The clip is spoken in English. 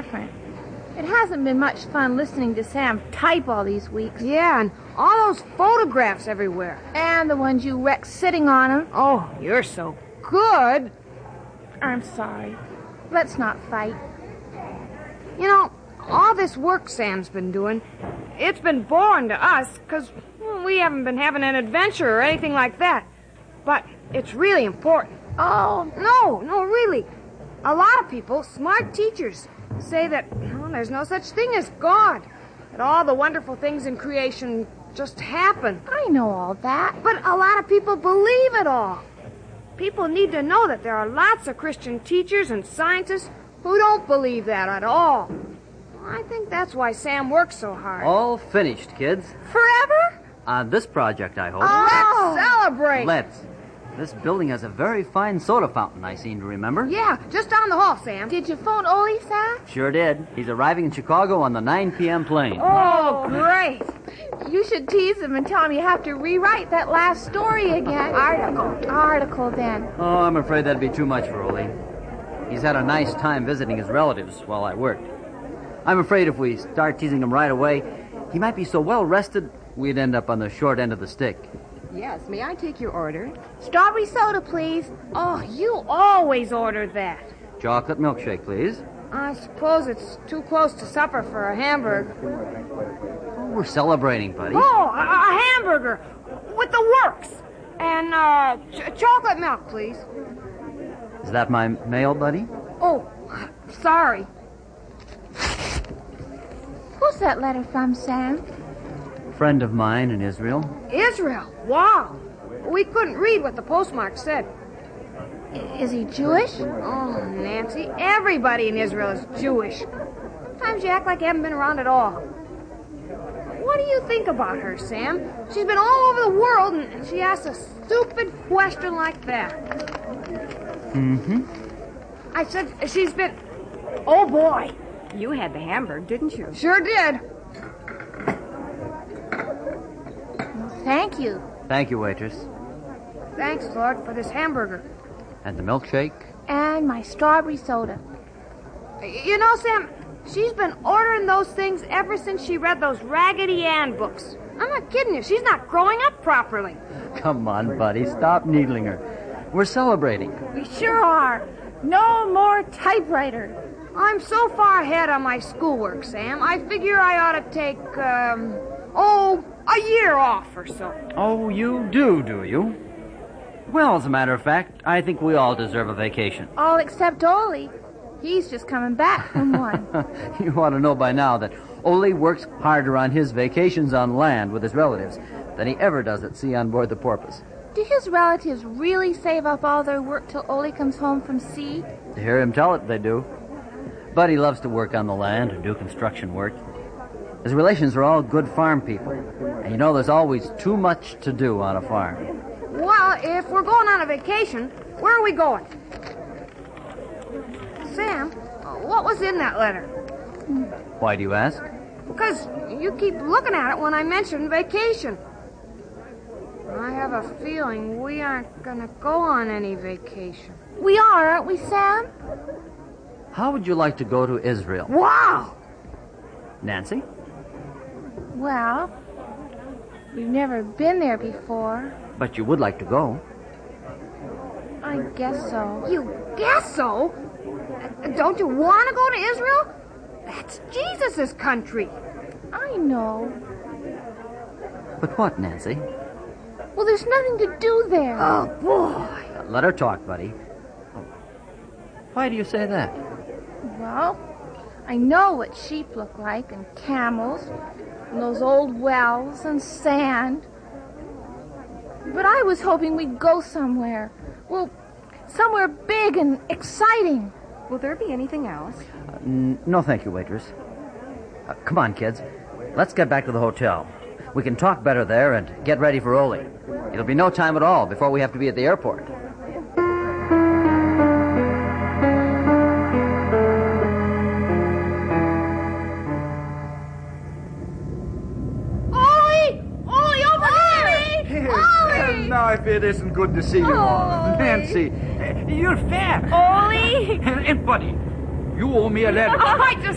different. It hasn't been much fun listening to Sam type all these weeks. Yeah, and all those photographs everywhere. And the ones you wrecked sitting on them. Oh, you're so good. I'm sorry. Let's not fight. You know, all this work Sam's been doing, it's been boring to us because we haven't been having an adventure or anything like that. But it's really important. Oh. No, really. A lot of people, smart teachers, say that there's no such thing as God. That all the wonderful things in creation just happen. I know all that. But a lot of people believe it all. People need to know that there are lots of Christian teachers and scientists who don't believe that at all. I think that's why Sam works so hard. All finished, kids. Forever? On this project, I hope. Oh. Let's celebrate. Let's. This building has a very fine soda fountain, I seem to remember. Yeah, just down the hall, Sam. Did you phone Ole, Sam? Sure did. He's arriving in Chicago on the 9 p.m. plane. Oh, great. You should tease him and tell him you have to rewrite that last story again. Article, then. Oh, I'm afraid that'd be too much for Ole. He's had a nice time visiting his relatives while I worked. I'm afraid if we start teasing him right away, he might be so well rested, we'd end up on the short end of the stick. Yes, may I take your order? Strawberry soda, please. Oh, you always order that. Chocolate milkshake, please. I suppose it's too close to supper for a hamburger. Oh, we're celebrating, buddy. Oh, a hamburger with the works. And chocolate milk, please. Is that my mail, buddy? Oh, sorry. Who's that letter from, Sam? Friend of mine in Israel. Israel? Wow. We couldn't read what the postmark said. Is he Jewish? Oh, Nancy, everybody in Israel is Jewish. Sometimes you act like you haven't been around at all. What do you think about her, Sam? She's been all over the world, and she asks a stupid question like that. Mm-hmm. I said she's been... Oh, boy. You had the hamburger, didn't you? Sure did. Thank you. Thank you, waitress. Thanks, Lord, for this hamburger. And the milkshake? And my strawberry soda. You know, Sam, she's been ordering those things ever since she read those Raggedy Ann books. I'm not kidding you. She's not growing up properly. Come on, buddy. Stop needling her. We're celebrating. We sure are. No more typewriter. I'm so far ahead on my schoolwork, Sam. I figure I ought to take, a year off or so. Oh, you do you? Well, as a matter of fact, I think we all deserve a vacation. All except Ole. He's just coming back from one. You ought to know by now that Ole works harder on his vacations on land with his relatives than he ever does at sea on board the Porpoise. Do his relatives really save up all their work till Ole comes home from sea? To hear him tell it, they do. But he loves to work on the land and do construction work. His relations are all good farm people. And you know there's always too much to do on a farm. Well, if we're going on a vacation, where are we going? Sam, what was in that letter? Why do you ask? Because you keep looking at it when I mention vacation. I have a feeling we aren't going to go on any vacation. We are, aren't we, Sam? How would you like to go to Israel? Wow! Nancy? Well, we've never been there before. But you would like to go. I guess so. You guess so? Don't you want to go to Israel? That's Jesus' country. I know. But what, Nancy? Well, there's nothing to do there. Oh, boy. Let her talk, buddy. Why do you say that? Well, I know what sheep look like, and camels, and those old wells, and sand. But I was hoping we'd go somewhere. Well, somewhere big and exciting. Will there be anything else? No, thank you, waitress. Come on, kids. Let's get back to the hotel. We can talk better there and get ready for Ole. It'll be no time at all before we have to be at the airport. Now, if it isn't good to see you all. Nancy, you're fat. Ole? And, buddy, you owe me a letter. I just